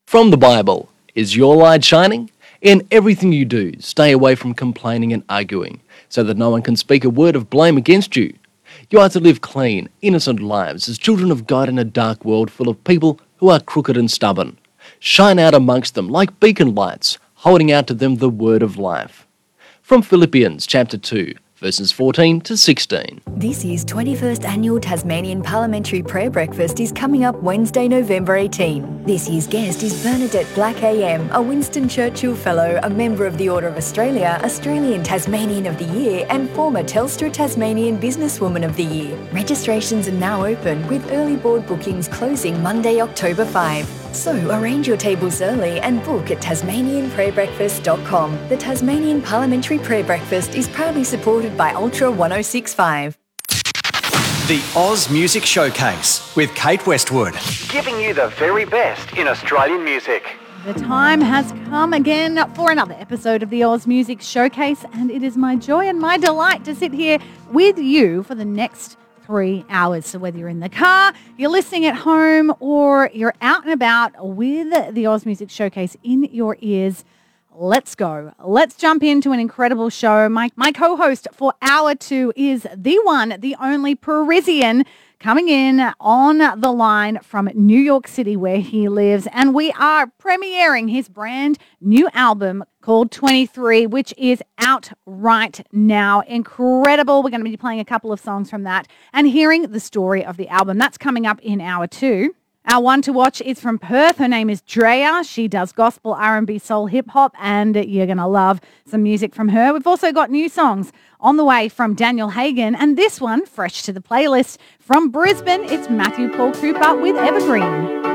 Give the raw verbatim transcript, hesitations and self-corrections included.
From the Bible, is your light shining? In everything you do, stay away from complaining and arguing, so that no one can speak a word of blame against you. You are to live clean, innocent lives as children of God in a dark world full of people who are crooked and stubborn. Shine out amongst them like beacon lights, holding out to them the word of life. From Philippians chapter two, verses fourteen to sixteen. This year's twenty-first Annual Tasmanian Parliamentary Prayer Breakfast is coming up Wednesday, November eighteenth. This year's guest is Bernadette Black A M, a Winston Churchill Fellow, a member of the Order of Australia, Australian Tasmanian of the Year and former Telstra Tasmanian Businesswoman of the Year. Registrations are now open with early board bookings closing Monday, October fifth. So arrange your tables early and book at tasmanian prayer breakfast dot com. The Tasmanian Parliamentary Prayer Breakfast is proudly supported by Ultra one oh six point five. The Oz Music Showcase with Kate Westwood, giving you the very best in Australian music. The time has come again for another episode of the Oz Music Showcase, and it is my joy and my delight to sit here with you for the next three hours. So whether you're in the car, you're listening at home, or you're out and about with the Oz Music Showcase in your ears, let's go. Let's jump into an incredible show. My, my co-host for hour two is the one, the only Parisian, coming in on the line from New York City where he lives. And we are premiering his brand new album called twenty-three, which is out right now. Incredible. We're going to be playing a couple of songs from that and hearing the story of the album. That's coming up in hour two. Our one to watch is from Perth. Her name is Drea. She does gospel, R and B, soul, hip-hop, and you're going to love some music from her. We've also got new songs on the way from Daniel Hagen, and this one, fresh to the playlist, from Brisbane, it's Matthew Paul Cooper with Evergreen.